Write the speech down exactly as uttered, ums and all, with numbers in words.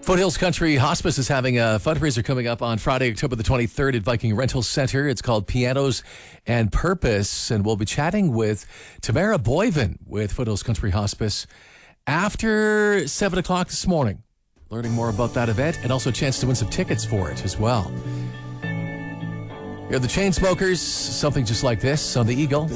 Foothills Country Hospice is having a fundraiser coming up on Friday, October the twenty-third at Viking Rental Center. It's called Pianos and Purpose, and we'll be chatting with Tamara Boyven with Foothills Country Hospice after seven o'clock this morning, learning more about that event and also a chance to win some tickets for it as well. You're the Chainsmokers, something just like this on the Eagle.